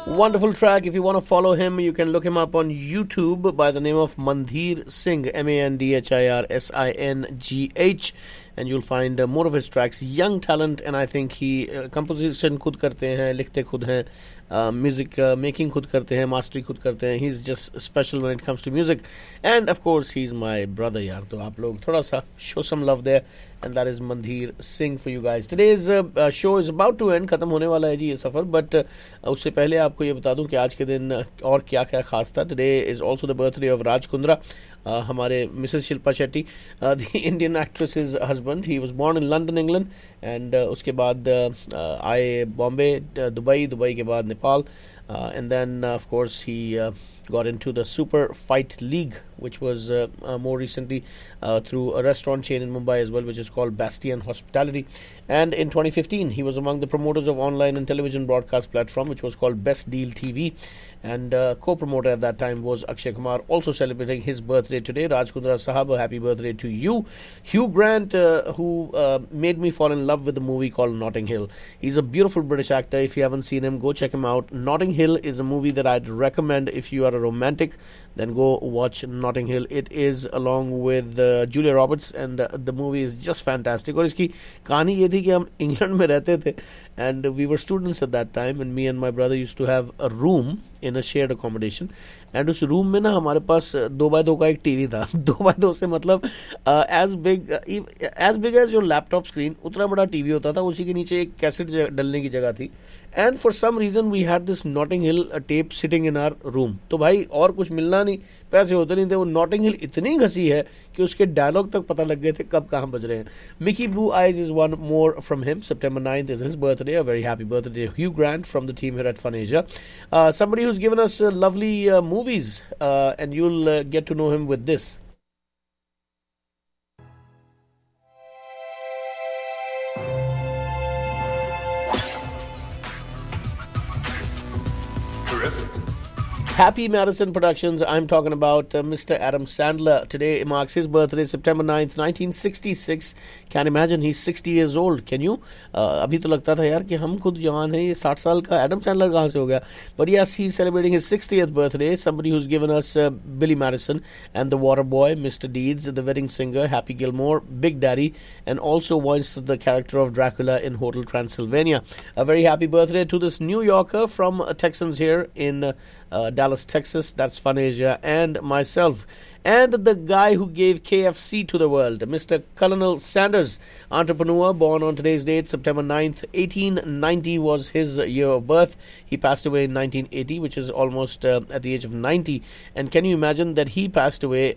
Wonderful track. If you want to follow him, you can look him up on YouTube by the name of Mandhir Singh, Mandhirsingh, and you'll find more of his tracks. Young talent, and I think he composition खुद करते हैं, लिखते खुद हैं, music making खुद करते हैं, mastering खुद करते हैं. He's just special when it comes to music, and of course he's my brother यार. तो आप लोग थोड़ा सा show some love there, and that is Mandhir Singh for you guys. Today's show is about to end. खत्म होने वाला है जी ये सफर, but उससे पहले आपको ये बता दूं कि आज के दिन और क्या क्या खास था. Today is also the birthday of Raj Kundra. हमारे Mrs Shilpa Shetty, the Indian actresses husband. He was born in London, England, and उसके बाद आए बॉम्बे, दुबई के बाद Nepal, and then of course he got into the Super Fight League, which was more recently through a restaurant chain in Mumbai as well, which is called Bastion Hospitality. And in 2015 he was among the promoters of online and television broadcast platform which was called Best Deal TV, and co-promoter at that time was Akshay Kumar, also celebrating his birthday today. Raj Kundra sahab, happy birthday to you. Hugh Grant, who made me fall in love with the movie called Notting Hill. He's a beautiful British actor. If you haven't seen him, go check him out. Notting Hill is a movie that I'd recommend if you are a romantic. Then go watch Notting Hill. It is along with Julia Roberts, and the movie is just fantastic. और इसकी कहानी ये थी कि हम England में रहते थे, and we were students at that time, and me and my brother used to have a room in a shared accommodation, and उस रूम में ना हमारे पास 2x2 का एक टीवी था. 2x2 से मतलब as big as your laptop screen, उतना बड़ा टीवी होता था. उसी के नीचे एक कैसेट डलने की जगह थी, and for some reason we had this Notting Hill tape sitting in our room. तो भाई और कुछ मिलना नहीं, पैसे होते नहीं थे. वो Notting Hill इतनी घसी है कि उसके डायलॉग तक पता लग गए थे कब कहाँ बज रहे हैं. Mickey Blue Eyes is one more from him. September 9th is his birthday. A very happy birthday to Hugh Grant from the team here at Fun Asia. Somebody who's given us lovely movies, and you'll get to know him with this. Terrific. Happy Madison Productions. I'm talking about Mr. Adam Sandler. Today marks his birthday, September 9th, 1966. Can't imagine he's 60 years old. Can you? अभी तो लगता था यार कि हम खुद जवान हैं. ये 60 साल का Adam Sandler कहाँ से हो गया? But yes, he's celebrating his 60th birthday. Somebody who's given us Billy Madison and The Water Boy, Mr. Deeds, The Wedding Singer, Happy Gilmore, Big Daddy, and also voiced the character of Dracula in Hotel Transylvania. A very happy birthday to this New Yorker from Texans here in Dallas, Texas. That's Fun Asia and myself. And the guy who gave KFC to the world, Mr. Colonel Sanders, entrepreneur, born on today's date, September 9th, 1890 was his year of birth. He passed away in 1980, which is almost at the age of 90. And can you imagine that he passed away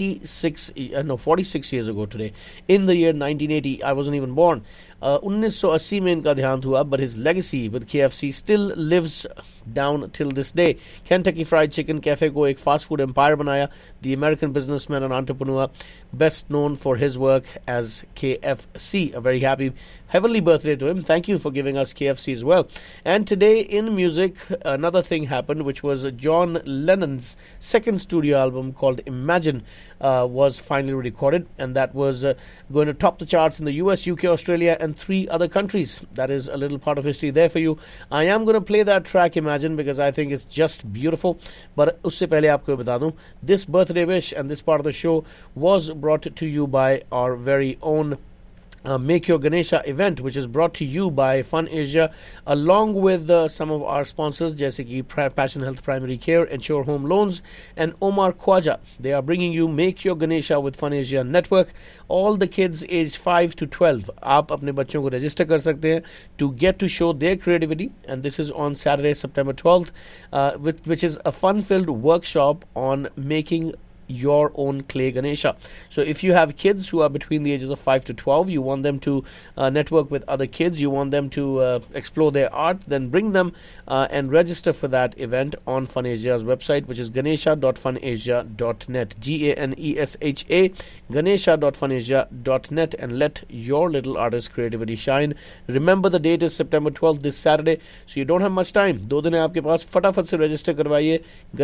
46 years ago today, in the year 1980? I wasn't even born. 1980 में इनका देहांत हुआ, but his legacy with KFC still lives down till this day. Kentucky Fried Chicken Cafe को एक fast food empire बनाया. The American businessman and entrepreneur, best known for his work as KFC. A very happy heavenly birthday to him. Thank you for giving us KFC as well. And today in music, another thing happened, which was John Lennon's second studio album called Imagine was finally recorded, and that was going to top the charts in the US, UK, Australia, and 3 other countries. That is a little part of history there for you. I am going to play that track Imagine because I think it's just beautiful. But उससे पहले आपको बता दूं, this birthday wish and this part of the show was brought to you by our very own Make Your Ganesha event, which is brought to you by Fun Asia, along with some of our sponsors, जैसे कि Passion Health Primary Care, Ensure Home Loans, and Omar Khwaja. They are bringing you Make Your Ganesha with Fun Asia Network. All the kids aged 5 to 12, आप अपने बच्चों को register कर सकते हैं to get to show their creativity. And this is on Saturday, September 12th, which is a fun-filled workshop on making your own clay Ganesha. So if you have kids who are between the ages of 5 to 12, you want them to network with other kids, you want them to explore their art, then bring them and register for that event on Fun Asia's website, which is ganesha.funasia.net. Ganesha, ganesha.funasia.net, and let your little artist creativity shine. Remember, the date is September 12th, this Saturday, so you don't have much time. 2 दिन है आपके पास, फटाफट से register करवाइए.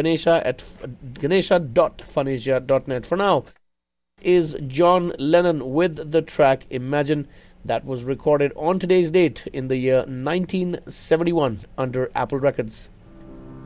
ganesha.funasia.net. For now is John Lennon with the track Imagine, that was recorded on today's date in the year 1971 under Apple Records.